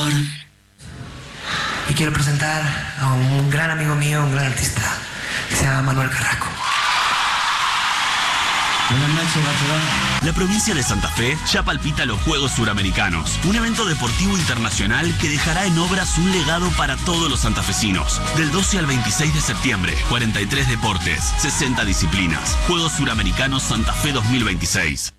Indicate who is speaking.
Speaker 1: amor. Y quiero presentar a un gran amigo mío, un gran artista, que se llama Manuel Carrasco.
Speaker 2: Buenas noches, Barcelona.
Speaker 3: La provincia de Santa Fe ya palpita los Juegos Suramericanos, un evento deportivo internacional que dejará en obras un legado para todos los santafesinos. Del 12 al 26 de septiembre, 43 deportes, 60 disciplinas. Juegos Suramericanos Santa Fe 2026.